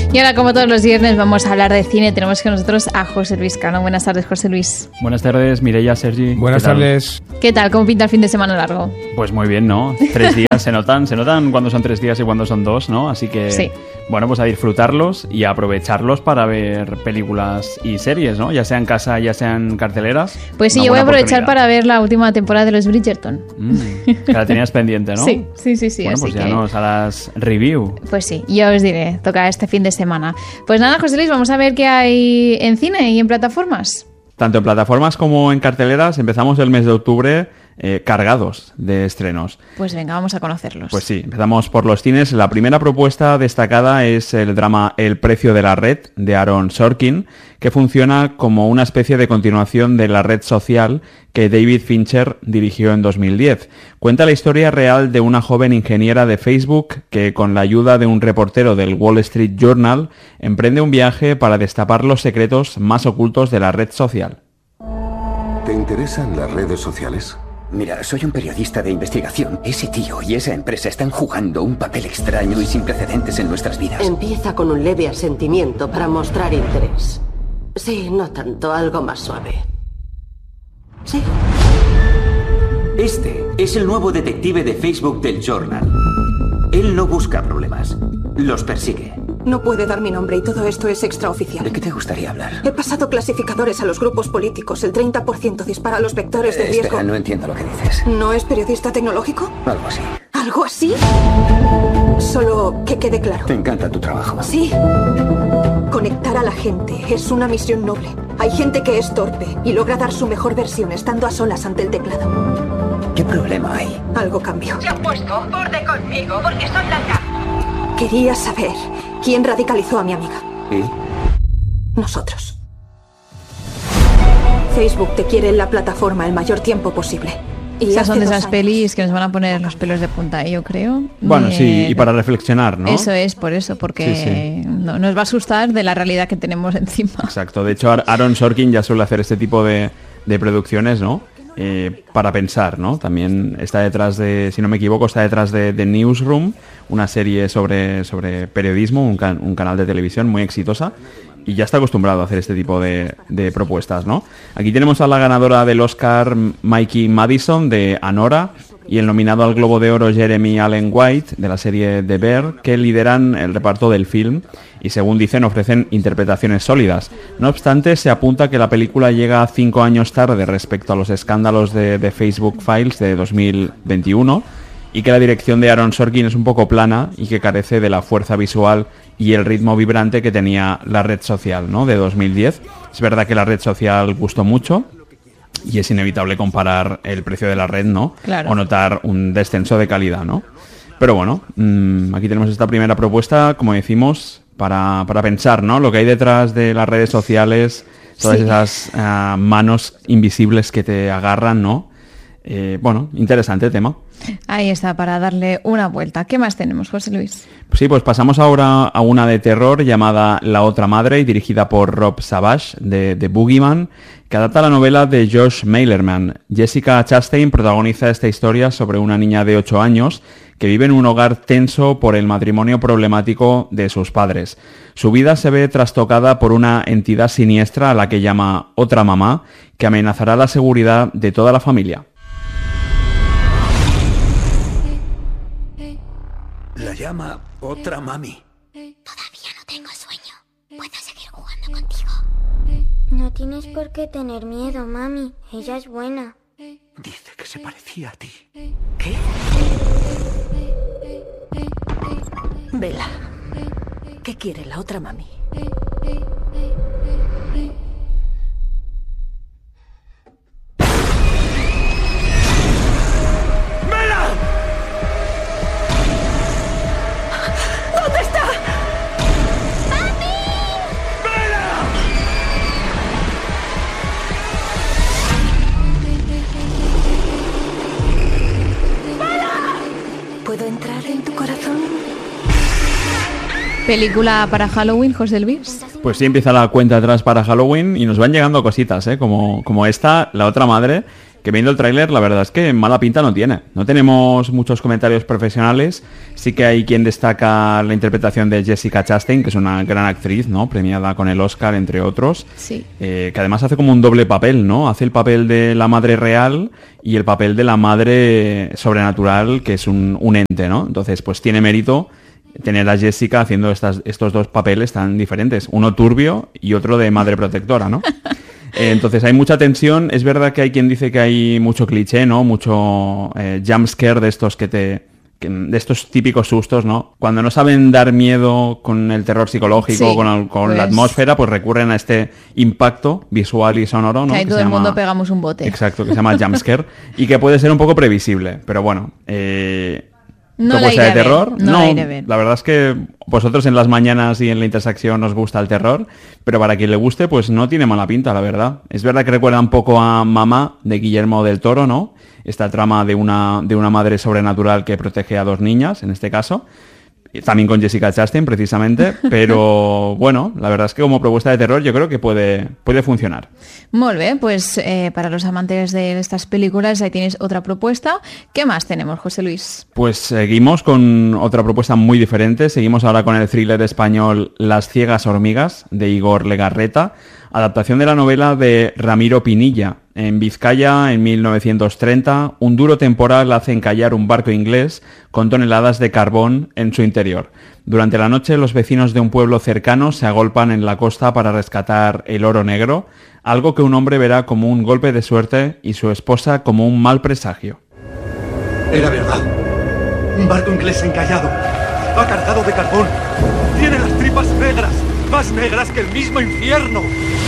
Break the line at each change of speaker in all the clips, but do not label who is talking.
Y ahora, como todos los viernes, vamos a hablar de cine. Tenemos con nosotros a José Luis Cano. Buenas tardes, José Luis.
Buenas tardes, Mireia, Sergi.
Buenas tardes.
¿Qué tal? ¿Cómo pinta el fin de semana largo?
Pues muy bien, ¿no? 3 días se notan cuando son 3 días y cuando son 2, ¿no? Así que,
sí.
Bueno, pues a disfrutarlos y a aprovecharlos para ver películas y series, ¿no? Ya sea en casa, ya sean carteleras.
Pues sí, yo voy a aprovechar para ver la última temporada de los Bridgerton.
Que la tenías pendiente, ¿no?
Sí.
Bueno,
así
pues ya
que...
nos harás review.
Pues sí, yo os diré, toca este fin de semana. Pues nada, José Luis, vamos a ver qué hay en cine y en plataformas.
Tanto en plataformas como en carteleras empezamos el mes de octubre cargados de estrenos.
Pues venga, vamos a conocerlos.
Pues sí, empezamos por los cines. La primera propuesta destacada es el drama El precio de la red, de Aaron Sorkin, que funciona como una especie de continuación de La red social que David Fincher dirigió en 2010. Cuenta la historia real de una joven ingeniera de Facebook que, con la ayuda de un reportero del Wall Street Journal, emprende un viaje para destapar los secretos más ocultos de la red social.
¿Te interesan las redes sociales?
Mira, soy un periodista de investigación. Ese tío y esa empresa están jugando un papel extraño y sin precedentes en nuestras vidas.
Empieza con un leve asentimiento para mostrar interés. Sí, no tanto, algo más suave. Sí.
Este es el nuevo detective de Facebook del Journal. Él no busca problemas, los persigue.
No puede dar mi nombre y todo esto es extraoficial.
¿De qué te gustaría hablar?
He pasado clasificadores a los grupos políticos. El 30% dispara los vectores de riesgo.
Espera, no entiendo lo que dices.
¿No es periodista tecnológico?
Algo así.
¿Algo así? Solo que quede claro.
Te encanta tu trabajo.
Sí. Conectar a la gente es una misión noble. Hay gente que es torpe y logra dar su mejor versión estando a solas ante el teclado.
¿Qué problema hay?
Algo cambió.
Se han puesto borde conmigo porque soy blanca.
Quería saber quién radicalizó a mi amiga.
¿Y?
Nosotros. Facebook te quiere en la plataforma el mayor tiempo posible. Y
esas son de esas
años...
pelis que nos van a poner los pelos de punta, yo creo.
Bueno, sí, y para reflexionar, ¿no?
Eso es, por eso, porque
sí.
No, nos va a asustar de la realidad que tenemos encima.
Exacto, de hecho Aaron Sorkin ya suele hacer este tipo de producciones, ¿no? Para pensar, ¿no? También está detrás de, si no me equivoco, está detrás de Newsroom, una serie sobre periodismo, un canal de televisión muy exitosa, y ya está acostumbrado a hacer este tipo de propuestas, ¿no? Aquí tenemos a la ganadora del Oscar, Mikey Madison, de Anora, y el nominado al Globo de Oro, Jeremy Allen White, de la serie The Bear, que lideran el reparto del film y, según dicen, ofrecen interpretaciones sólidas. No obstante, se apunta que la película llega 5 años tarde respecto a los escándalos de Facebook Files de 2021 y que la dirección de Aaron Sorkin es un poco plana y que carece de la fuerza visual y el ritmo vibrante que tenía La red social, ¿no?, de 2010. Es verdad que La red social gustó mucho, y es inevitable comparar el precio de la red, ¿no?
Claro.
O notar un descenso de calidad, ¿no? Pero bueno, aquí tenemos esta primera propuesta, como decimos, para pensar, ¿no? Lo que hay detrás de las redes sociales, todas esas manos invisibles que te agarran, ¿no? Bueno, interesante tema.
Ahí está, para darle una vuelta. ¿Qué más tenemos, José Luis?
Sí, pues pasamos ahora a una de terror llamada La otra madre, y dirigida por Rob Savage, de Boogeyman, que adapta la novela de Josh Malerman. Jessica Chastain protagoniza esta historia sobre una niña de 8 años que vive en un hogar tenso por el matrimonio problemático de sus padres. Su vida se ve trastocada por una entidad siniestra a la que llama Otra Mamá, que amenazará la seguridad de toda la familia.
La llama Otra Mami.
Todavía no tengo sueño. ¿Puedo seguir jugando contigo? No tienes por qué tener miedo, mami. Ella es buena.
Dice que se parecía a ti.
¿Qué? Vela. ¿Qué quiere la otra mami?
¿Dónde está?
¿Puedo entrar en tu corazón?
¿Película para Halloween, José Luis?
Pues sí, empieza la cuenta atrás para Halloween y nos van llegando cositas, como esta, La otra madre, que viendo el tráiler la verdad es que mala pinta no tiene. No tenemos muchos comentarios profesionales, sí que hay quien destaca la interpretación de Jessica Chastain, que es una gran actriz, ¿no? Premiada con el Oscar, entre otros,
Sí.
Que además hace como un doble papel, ¿no? Hace el papel de la madre real y el papel de la madre sobrenatural, que es un ente, ¿no? Entonces, pues tiene mérito tener a Jessica haciendo estos dos papeles tan diferentes, uno turbio y otro de madre protectora, ¿no? Entonces hay mucha tensión. Es verdad que hay quien dice que hay mucho cliché, ¿no? Mucho jumpscare de estos de estos típicos sustos, ¿no? Cuando no saben dar miedo con el terror psicológico,
Sí,
con
pues
la atmósfera, pues recurren a este impacto visual y sonoro, ¿no?
Que ahí
Que
todo
se
el mundo
llama-
pegamos un bote.
Exacto, que se llama jumpscare y que puede ser un poco previsible, pero bueno,
No la
propuesta
iré
de
a ver,
terror.
no la iré a ver.
La verdad es que vosotros en las mañanas y en la intersección os gusta el terror, pero para quien le guste, pues no tiene mala pinta, la verdad. Es verdad que recuerda un poco a Mamá de Guillermo del Toro, ¿no? Esta trama de una madre sobrenatural que protege a dos niñas, en este caso. Y también con Jessica Chastain, precisamente. Pero bueno, la verdad es que como propuesta de terror yo creo que puede funcionar.
Molt bé, pues para los amantes de estas películas ahí tienes otra propuesta. ¿Qué más tenemos, José Luis?
Pues seguimos con otra propuesta muy diferente. Seguimos ahora con el thriller español Las ciegas hormigas, de Igor Legarreta, adaptación de la novela de Ramiro Pinilla. En Vizcaya, en 1930, un duro temporal hace encallar un barco inglés con toneladas de carbón en su interior. Durante la noche, los vecinos de un pueblo cercano se agolpan en la costa para rescatar el oro negro, algo que un hombre verá como un golpe de suerte y su esposa como un mal presagio.
Era verdad. Un barco inglés encallado. Va cargado de carbón. Tiene las tripas negras. Más negras que el mismo infierno.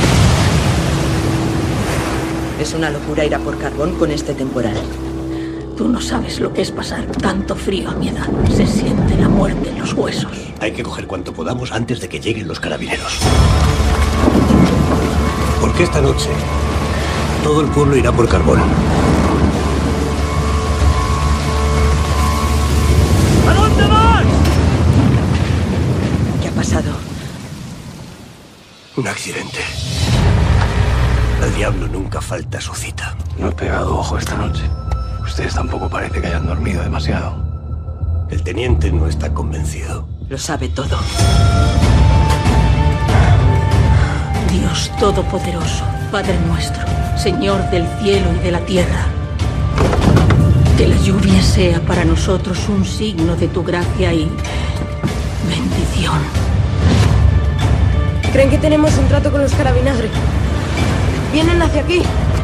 Es una locura ir a por carbón con este temporal.
Tú no sabes lo que es pasar tanto frío a mi edad. Se siente la muerte en los huesos.
Hay que coger cuanto podamos antes de que lleguen los carabineros. Porque esta noche todo el pueblo irá por carbón. ¿A dónde vas?
¿Qué ha pasado?
Un accidente. El diablo nunca falta a su cita.
No he pegado ojo esta noche. Ustedes tampoco parece que hayan dormido demasiado.
El teniente no está convencido.
Lo sabe todo.
Dios Todopoderoso, Padre nuestro, Señor del cielo y de la tierra. Que la lluvia sea para nosotros un signo de tu gracia y bendición.
¿Creen que tenemos un trato con los carabinagres? Vienen hacia aquí.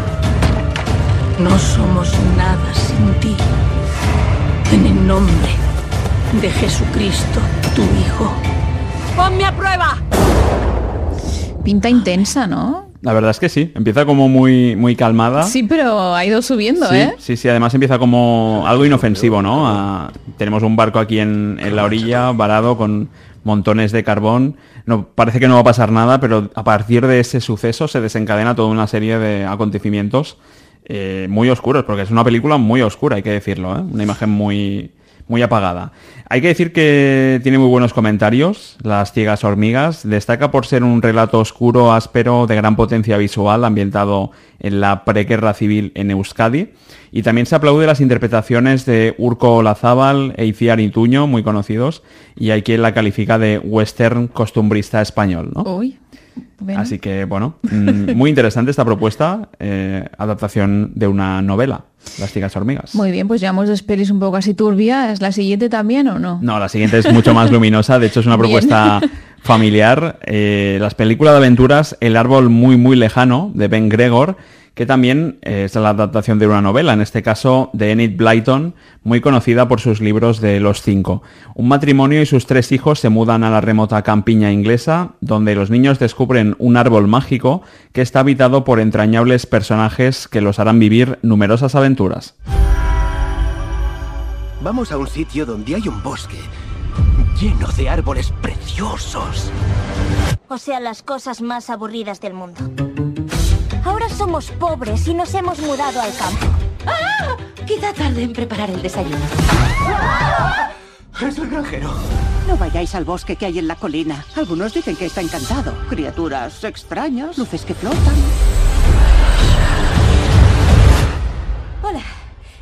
No somos nada sin ti. En el nombre de Jesucristo, tu Hijo.
¡Ponme a prueba!
Pinta intensa, ¿no?
La verdad es que sí, empieza como muy, muy calmada.
Sí, pero ha ido subiendo,
Sí,
¿eh?
sí, además empieza como algo inofensivo, ¿no? Tenemos un barco aquí en la orilla, varado, con montones de carbón. No, parece que no va a pasar nada, pero a partir de ese suceso se desencadena toda una serie de acontecimientos muy oscuros, porque es una película muy oscura, hay que decirlo, ¿eh? Una imagen muy, muy apagada. Hay que decir que tiene muy buenos comentarios, Las ciegas hormigas. Destaca por ser un relato oscuro, áspero, de gran potencia visual, ambientado en la preguerra civil en Euskadi. Y también se aplaude las interpretaciones de Urko Olazábal e Itziar Ituño, muy conocidos, y hay quien la califica de western costumbrista español, ¿no?
Uy. Bueno.
Así que, bueno, muy interesante esta propuesta, adaptación de una novela, Las ciegas hormigas.
Muy bien, pues llevamos dos pelis un poco así turbias. ¿Es la siguiente también o no?
No, la siguiente es mucho más luminosa, de hecho es una propuesta familiar. Las películas de aventuras El árbol muy muy lejano, de Ben Gregor, que también es la adaptación de una novela, en este caso de Enid Blyton, muy conocida por sus libros de Los Cinco. Un matrimonio y sus 3 hijos se mudan a la remota campiña inglesa, donde los niños descubren un árbol mágico que está habitado por entrañables personajes que los harán vivir numerosas aventuras.
Vamos a un sitio donde hay un bosque lleno de árboles preciosos.
O sea, las cosas más aburridas del mundo. Ahora somos pobres y nos hemos mudado al campo.
¡Ah! Quizá tarde en preparar el desayuno.
Es el granjero.
No vayáis al bosque que hay en la colina. Algunos dicen que está encantado. Criaturas extrañas, luces que flotan.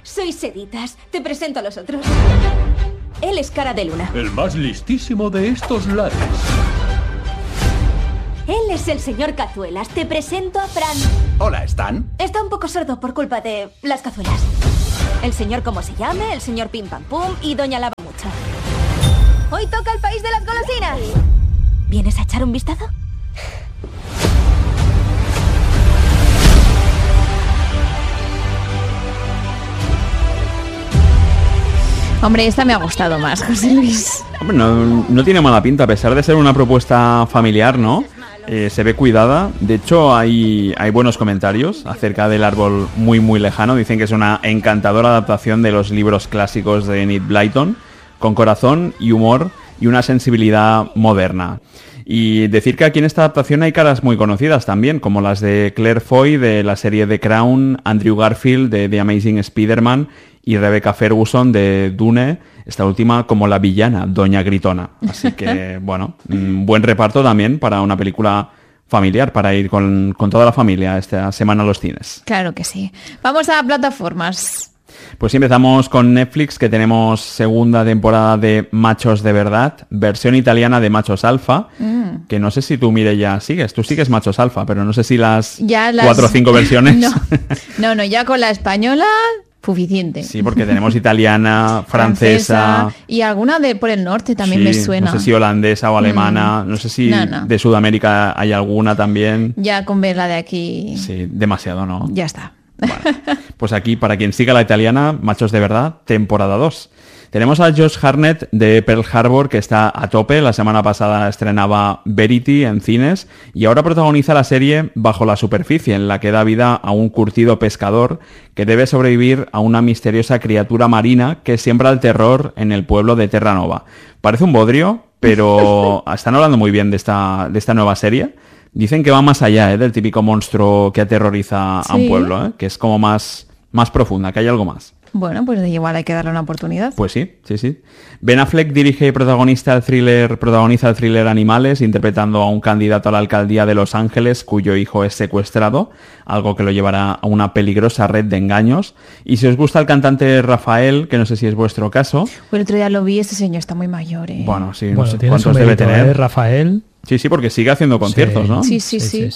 Soy Seditas. Te presento a los otros. Él es Cara de Luna.
El más listísimo de estos lares.
Él es el señor Cazuelas. Te presento a Fran.
Hola, ¿Stan?
Está un poco sordo por culpa de las cazuelas. El señor como se llame, el señor Pim Pam Pum y Doña Lava Mucho. Hoy toca el país de las golosinas. ¿Vienes a echar un vistazo?
Hombre, esta me ha gustado más, José Luis.
Hombre, no tiene mala pinta, a pesar de ser una propuesta familiar, ¿no? Se ve cuidada. De hecho, hay buenos comentarios acerca del árbol muy muy lejano. Dicen que es una encantadora adaptación de los libros clásicos de Enid Blyton, con corazón y humor y una sensibilidad moderna. Y decir que aquí en esta adaptación hay caras muy conocidas también, como las de Claire Foy de la serie The Crown, Andrew Garfield de The Amazing Spider-Man y Rebecca Ferguson de Dune, esta última como la villana, Doña Gritona. Así que, bueno, buen reparto también para una película familiar, para ir con toda la familia esta semana a los cines.
Claro que sí. Vamos a plataformas.
Pues sí, empezamos con Netflix, que tenemos segunda temporada de Machos de Verdad, versión italiana de Machos Alfa, que no sé si tú, Mireia, sigues. Tú sigues Machos Alfa, pero no sé si las 4 o 5 versiones.
No, ya con la española suficiente.
Sí, porque tenemos italiana, francesa
y alguna por el norte también me suena.
No sé si holandesa o alemana, no sé si de Sudamérica hay alguna también.
Ya con ver la de aquí.
Sí, demasiado, ¿no?
Ya está.
Bueno, pues aquí, para quien siga la italiana, Machos de Verdad, temporada 2. Tenemos a Josh Hartnett de Pearl Harbor, que está a tope. La semana pasada estrenaba Verity en cines y ahora protagoniza la serie Bajo la Superficie, en la que da vida a un curtido pescador que debe sobrevivir a una misteriosa criatura marina que siembra el terror en el pueblo de Terranova. Parece un bodrio, pero están hablando muy bien de esta nueva serie. Dicen que va más allá del típico monstruo que aterroriza a un pueblo, que es como más profunda, que hay algo más.
Bueno, pues igual hay que darle una oportunidad.
Pues sí. Ben Affleck dirige y protagoniza el thriller Animales, interpretando a un candidato a la alcaldía de Los Ángeles cuyo hijo es secuestrado, algo que lo llevará a una peligrosa red de engaños. Y si os gusta el cantante Rafael, que no sé si es vuestro caso...
El otro día lo vi, este señor está muy mayor, ¿eh?
Bueno, sí, no sé cuántos debe tener.
Rafael.
Sí, porque sigue haciendo conciertos, ¿no?
Sí.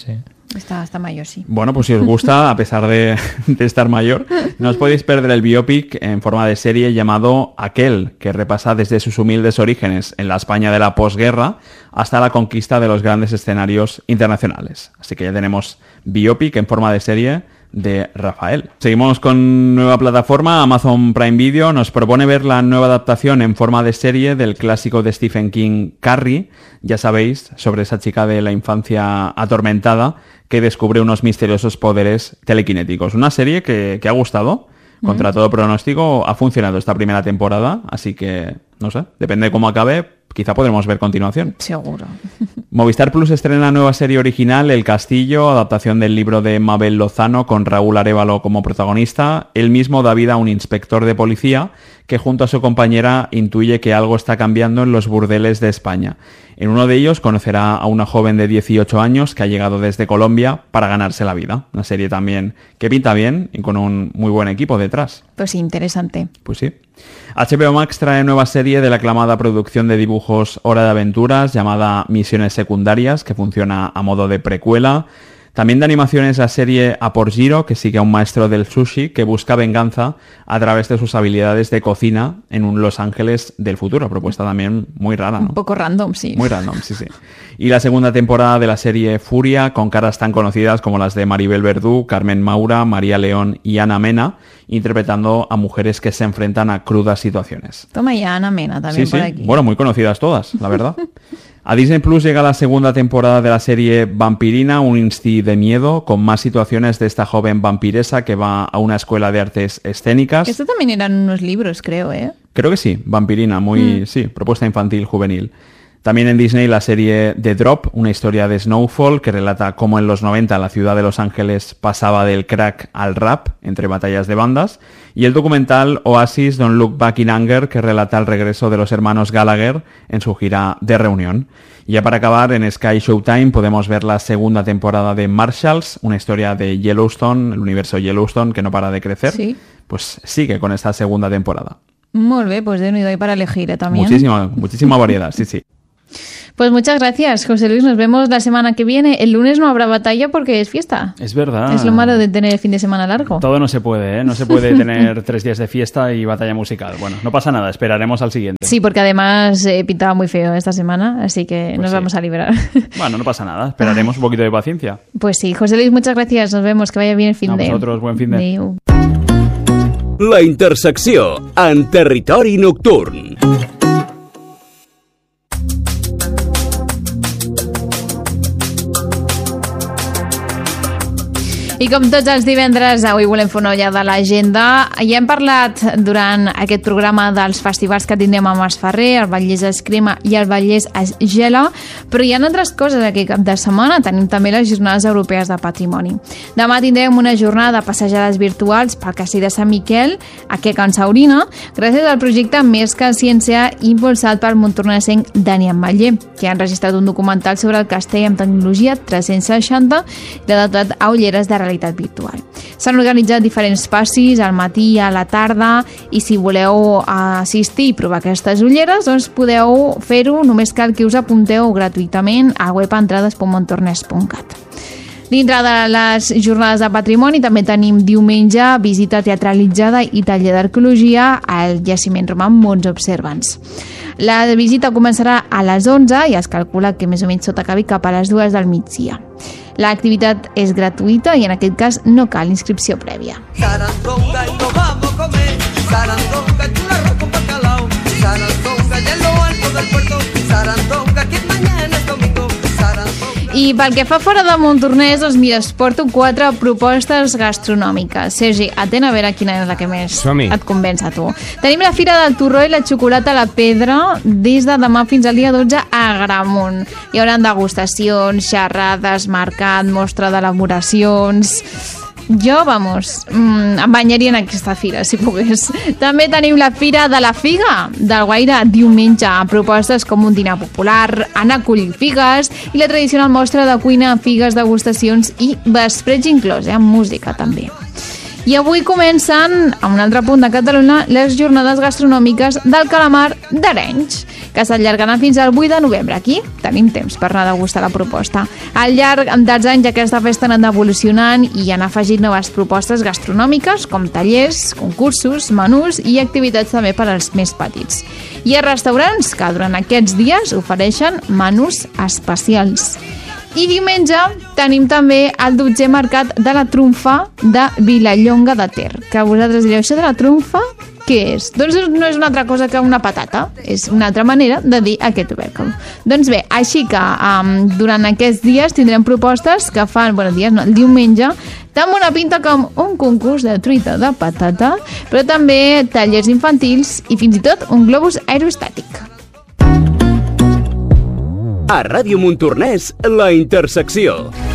Está mayor, sí.
Bueno, pues si os gusta, a pesar de estar mayor, no os podéis perder el biopic en forma de serie llamado Aquel, que repasa desde sus humildes orígenes en la España de la posguerra hasta la conquista de los grandes escenarios internacionales. Así que ya tenemos biopic en forma de serie de Rafael. Seguimos con nueva plataforma. Amazon Prime Video nos propone ver la nueva adaptación en forma de serie del clásico de Stephen King, Carrie. Ya sabéis, sobre esa chica de la infancia atormentada que descubre unos misteriosos poderes telequinéticos. Una serie que ha gustado. Contra todo pronóstico, ha funcionado esta primera temporada, así que, no sé, depende de cómo acabe, quizá podremos ver continuación.
Seguro.
Movistar Plus estrena nueva serie original, El Castillo, adaptación del libro de Mabel Lozano con Raúl Arévalo como protagonista. Él mismo da vida a un inspector de policía que junto a su compañera intuye que algo está cambiando en los burdeles de España. En uno de ellos conocerá a una joven de 18 años que ha llegado desde Colombia para ganarse la vida. Una serie también que pinta bien y con un muy buen equipo detrás.
Pues interesante.
Pues sí. HBO Max trae nueva serie de la aclamada producción de dibujos Hora de Aventuras llamada Misiones Secundarias, que funciona a modo de precuela. También de animación es la serie A por Giro, que sigue a un maestro del sushi que busca venganza a través de sus habilidades de cocina en un Los Ángeles del futuro. Propuesta también muy rara, ¿no?
Un poco random, sí.
Muy random, sí. Y la segunda temporada de la serie Furia, con caras tan conocidas como las de Maribel Verdú, Carmen Maura, María León y Ana Mena, interpretando a mujeres que se enfrentan a crudas situaciones.
Toma ya Ana Mena también por aquí.
Bueno, muy conocidas todas, la verdad. A Disney Plus llega la segunda temporada de la serie Vampirina, un insti de miedo, con más situaciones de esta joven vampiresa que va a una escuela de artes escénicas.
Esto también eran unos libros, creo, ¿eh?
Creo que sí, Vampirina, muy, sí, propuesta infantil, juvenil. También en Disney la serie The Drop, una historia de Snowfall que relata cómo en los 90 la ciudad de Los Ángeles pasaba del crack al rap entre batallas de bandas. Y el documental Oasis Don't Look Back in Anger, que relata el regreso de los hermanos Gallagher en su gira de reunión. Y ya para acabar, en Sky Showtime podemos ver la segunda temporada de Marshalls, una historia de Yellowstone, el universo Yellowstone que no para de crecer.
Sí.
Pues sigue con esta segunda temporada.
Molt bé, pues déu-n'hi-do, hay para elegir también.
Muchísima variedad, sí.
Pues muchas gracias, José Luis. Nos vemos la semana que viene. El lunes no habrá batalla porque es fiesta.
Es verdad.
Es lo malo de tener el fin de semana largo.
Todo no se puede, ¿eh? No se puede tener 3 días de fiesta y batalla musical. Bueno, no pasa nada, esperaremos al siguiente.
Sí, porque además pintaba muy feo esta semana, así que pues nos vamos a liberar.
Bueno, no pasa nada, esperaremos un poquito de paciencia.
Pues sí, José Luis, muchas gracias. Nos vemos, que vaya bien el fin de...
A vosotros, buen fin de...
Adéu.
La Intersecció, en territori nocturn.
I com tots els divendres, avui volem fer una olla de l'agenda. Ja hem parlat durant aquest programa dels festivals que tindrem a Masferrer, el Vallès es crema i el Vallès es gela, però hi ha altres coses aquest cap de setmana. Tenim també les Jornades Europees de Patrimoni. Demà tindrem una jornada de passejades virtuals pel Castell de Sant Miquel, aquí a Can Saurina, gràcies al projecte Més que Ciència, impulsat pel montornesenc Dani Ametller, que ha enregistrat un documental sobre el castell amb tecnologia 360 i l'ha adaptat a ulleres de realitat virtual. S'han organitzat diferents passis al matí i a la tarda i si voleu assistir i provar aquestes ulleres, doncs podeu fer-ho, només cal que us apunteu gratuïtament a webentrades.montornes.cat. Dintre de les jornades de patrimoni també tenim diumenge visita teatralitzada i taller d'arqueologia al jaciment romà Mons Observants. La visita començarà a les 11 i es calcula que més o menys tot acabi cap a les 2 del migdia. L'activitat és gratuïta i en aquest cas no cal inscripció prèvia.
Sarandonga y nos vamos a comer. Sarandonga y un arroz con bacalao. Sarandonga y en lo alto del puerto. Sarandonga que mañana es domingo.
I pel que fa fora de Montornès, doncs mira, es porto 4 propostes gastronòmiques. Sergi, atent a veure quina és la que més et convenç a tu. Tenim la Fira del Torró i la Xocolata a la Pedra des de demà fins al dia 12 a Agramunt. Hi haurà degustacions, xerrades, mercat, mostra d'elaboracions... Jo, vamos, em banyaria en aquesta fira, si pogués. També tenim la Fira de la Figa del Guaire diumenge, amb propostes com un dinar popular, anar a collir figues i la tradicional mostra de cuina, figues, degustacions i vespreig inclòs, amb música també. I avui comencen, a un altre punt de Catalunya, les jornades gastronòmiques del calamar d'Arenys, que s'allargaran fins al 8 de novembre. Aquí tenim temps per anar a degustar la proposta. Al llarg dels anys aquesta festa ha anat evolucionant i han afegit noves propostes gastronòmiques com tallers, concursos, menús i activitats també per als més petits. Hi ha restaurants que durant aquests dies ofereixen menús especials. I diumenge tenim també el 12è mercat de la trumfa de Vilallonga de Ter. Que vosaltres direu, això de la trumfa, què és? Doncs no és una altra cosa que una patata, és una altra manera de dir aquest tubèrcul. Doncs bé, així que durant aquests dies tindrem propostes que fan, el diumenge, tan bona pinta com un concurs de truita de patata, però també tallers infantils i fins i tot un globus aerostàtic.
A Ràdio Montornès, La Intersecció.